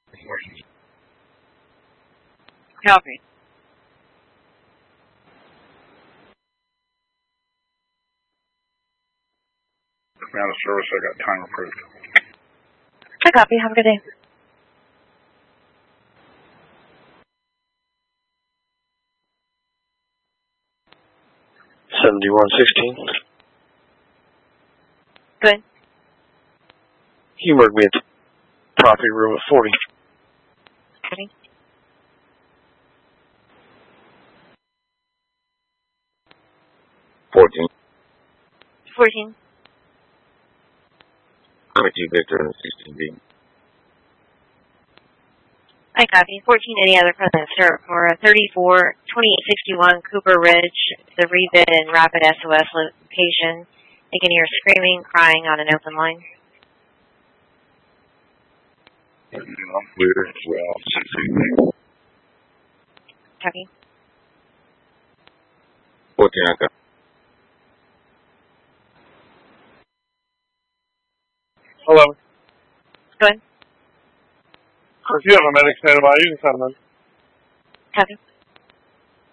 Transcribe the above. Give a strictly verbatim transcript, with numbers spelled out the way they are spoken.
Copy. Out of service, I got time approved. I copy. Have a good day. seventy-one sixteen. Good. You mark me at the property room at forty. Copy. Fourteen. Fourteen. Twenty-two Victor and sixteen B. I copy. Fourteen. Any other present, sir? For thirty-four twenty-eight sixty-one Cooper Ridge, the rebid and rapid S O S location. You can hear screaming, crying on an open line. Clear as well. sixteen. Copy. Fourteen. I got. Hello. Good. If you have a medic standing by, you can come in. Copy.